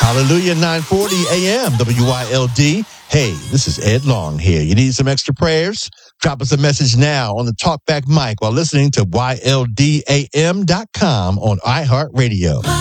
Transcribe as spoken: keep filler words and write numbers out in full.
Hallelujah, nine forty a.m. W Y L D. Hey, this is Ed Long here. You need some extra prayers? Drop us a message now on the Talkback mic while listening to Y L D A M dot com on iHeartRadio.